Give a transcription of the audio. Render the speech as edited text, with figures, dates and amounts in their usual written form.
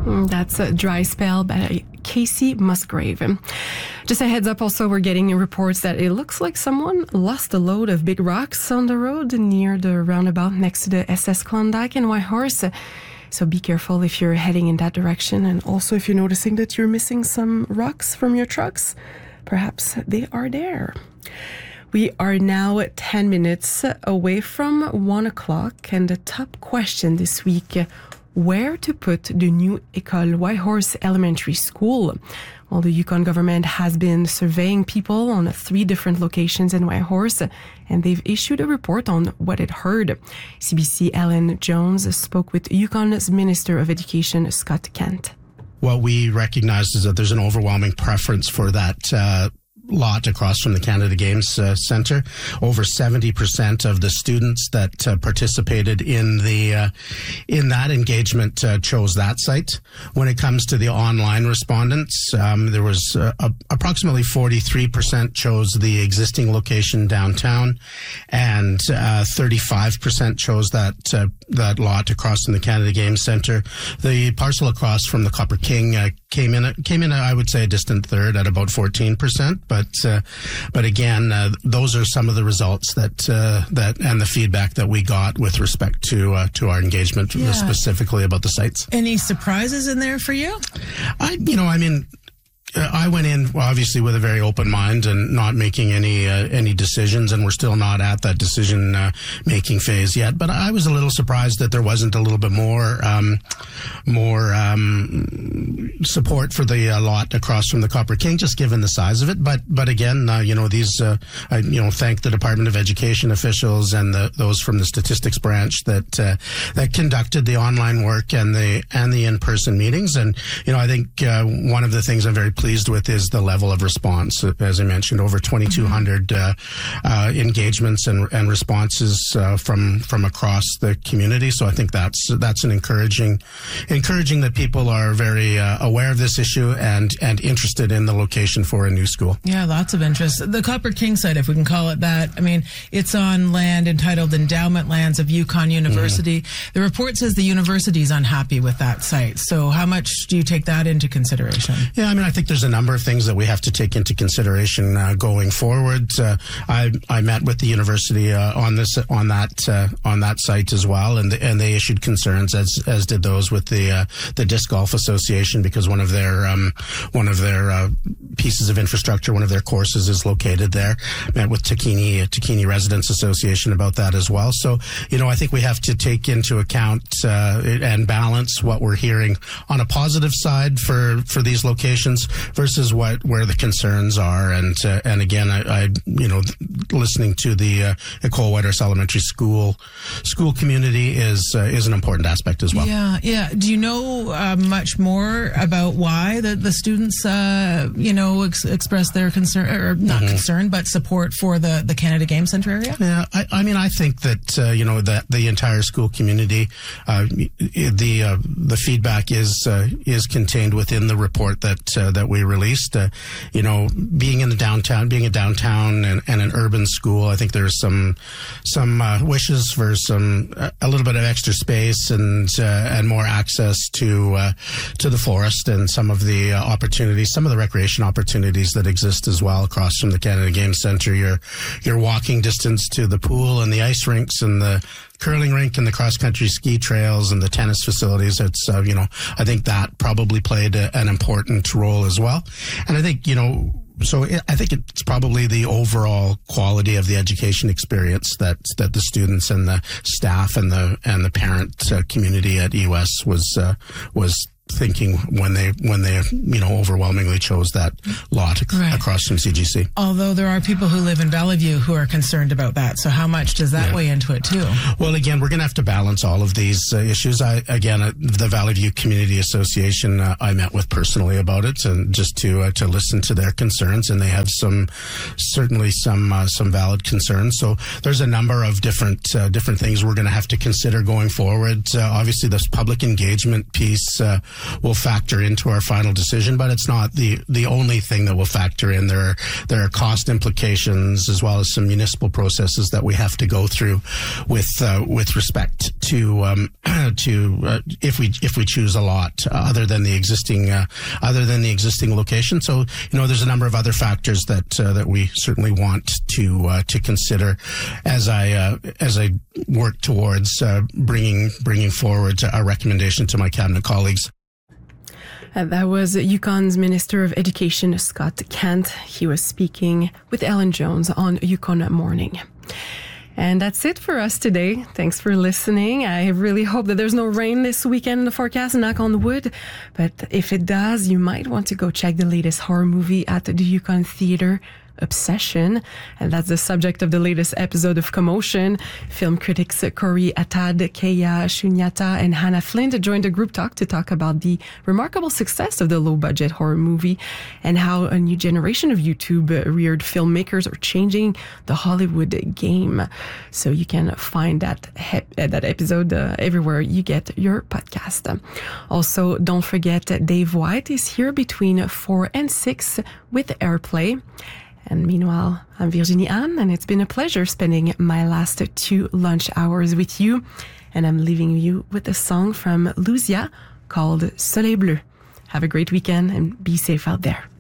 That's a Dry Spell by Casey Musgrave. Just a heads up also, we're getting reports that it looks like someone lost a load of big rocks on the road near the roundabout next to the SS Klondike in Whitehorse. So be careful if you're heading in that direction. And also if you're noticing that you're missing some rocks from your trucks, perhaps they are there. We are now 10 minutes away from 1 o'clock, and the top question this week, where to put the new École Whitehorse Elementary School. Well, the Yukon government has been surveying people on 3 different locations in Whitehorse, and they've issued a report on what it heard. CBC Ellen Jones spoke with Yukon's Minister of Education, Scott Kent. What we recognize is that there's an overwhelming preference for that lot across from the Canada Games Centre. Over 70% of the students that participated in that engagement chose that site. When it comes to the online respondents, there was approximately 43% chose the existing location downtown, and 35% chose that lot across from the Canada Games Centre. The parcel across from the Copper King came in, I would say, a distant third at about 14%. But again, those are some of the results that and the feedback that we got with respect to our engagement, specifically about the sites. Any surprises in there for you? I went in obviously with a very open mind and not making any decisions, and we're still not at that decision making phase yet. But I was a little surprised that there wasn't a little bit more support for the lot across from the Copper King, just given the size of it. But again, I thank the Department of Education officials and those from the statistics branch that conducted the online work and the in-person meetings. And I think one of the things I'm very pleased with is the level of response. As I mentioned, over 2,200 engagements and responses from across the community. So I think that's an encouraging that people are very aware of this issue and interested in the location for a new school. Yeah, lots of interest. The Copper King site, if we can call it that, I mean, it's on land entitled Endowment Lands of Yukon University. The report says the university is unhappy with that site. So how much do you take that into consideration? Yeah, I think there's a number of things that we have to take into consideration going forward. I met with the university on that site as well, and they issued concerns, as did those with the Disc Golf Association, because one of their pieces of infrastructure, one of their courses is located there. Met with Takini Residents Association about that as well. So I think we have to take into account and balance what we're hearing on a positive side for these locations versus where the concerns are, and again, I listening to the École Whitehorse Elementary School community is an important aspect as well. Yeah. Do you know much more about why the students express their concern, or not concern, but support for the Canada Game Centre area? Yeah, I think that that the entire school community, the feedback is contained within the report that we released. Being a downtown and an urban school, I think there's some wishes for a little bit of extra space and more access to the forest and some of the opportunities, some of the recreation opportunities that exist as well across from the Canada Game Centre. Your walking distance to the pool and the ice rinks and the curling rink and the cross-country ski trails and the tennis facilities. It's, I think that probably played an important role as well. And I think, I think it's probably the overall quality of the education experience that the students and the staff and the parent community at EWS was thinking when they overwhelmingly chose that lot across from CGC. Although there are people who live in Valley View who are concerned about that. So how much does that weigh into it too? Well, again, we're going to have to balance all of these issues. The Valley View Community Association, I met with personally about it, and just to listen to their concerns, and they have certainly some valid concerns. So there's a number of different things we're going to have to consider going forward. Obviously, this public engagement piece factor into our final decision, but it's not the only thing that will factor in. There are cost implications as well as some municipal processes that we have to go through with respect to if we choose a lot other than the existing location. So there's a number of other factors that we certainly want to consider as I work towards bringing forward a recommendation to my cabinet colleagues. That was Yukon's Minister of Education, Scott Kent. He was speaking with Ellen Jones on Yukon Morning. And that's it for us today. Thanks for listening. I really hope that there's no rain this weekend in the forecast, knock on wood. But if it does, you might want to go check the latest horror movie at the Yukon Theatre, Obsession, and that's the subject of the latest episode of Commotion. Film critics Corey Attad, Keya Shunyata, and Hannah Flint joined a group talk to talk about the remarkable success of the low-budget horror movie and how a new generation of YouTube-reared filmmakers are changing the Hollywood game. So you can find that episode everywhere you get your podcast. Also, don't forget Dave White is here between 4 and 6 with Airplay. And meanwhile, I'm Virginie Anne, and it's been a pleasure spending my last 2 lunch hours with you. And I'm leaving you with a song from Luzia called Soleil Bleu. Have a great weekend and be safe out there.